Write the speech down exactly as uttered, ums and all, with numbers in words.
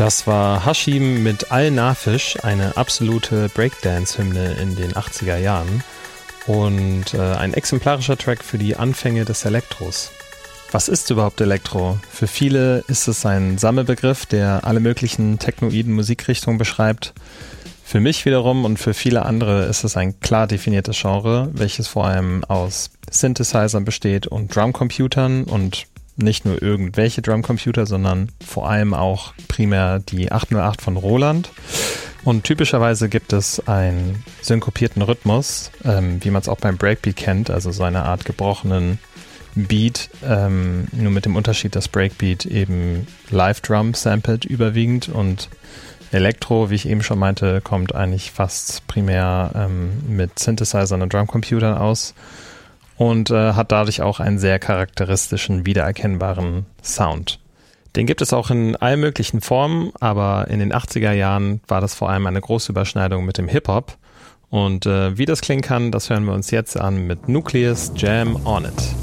Das war Hashim mit Al-Nafish, eine absolute Breakdance-Hymne in den achtziger Jahren und äh, ein exemplarischer Track für die Anfänge des Elektros. Was ist überhaupt Elektro? Für viele ist es ein Sammelbegriff, der alle möglichen technoiden Musikrichtungen beschreibt. Für mich wiederum und für viele andere ist es ein klar definiertes Genre, welches vor allem aus Synthesizern besteht und Drumcomputern und nicht nur irgendwelche Drumcomputer, sondern vor allem auch primär die achthundertacht von Roland. Und typischerweise gibt es einen synkopierten Rhythmus, ähm, wie man es auch beim Breakbeat kennt, also so eine Art gebrochenen Beat, ähm, nur mit dem Unterschied, dass Breakbeat eben Live-Drum samplet überwiegend und Elektro, wie ich eben schon meinte, kommt eigentlich fast primär ähm, mit Synthesizern und Drumcomputern aus und äh, hat dadurch auch einen sehr charakteristischen, wiedererkennbaren Sound. Den gibt es auch in allen möglichen Formen, aber in den achtziger Jahren war das vor allem eine große Überschneidung mit dem Hip-Hop. Und äh, wie das klingen kann, das hören wir uns jetzt an mit Nucleus Jam On It.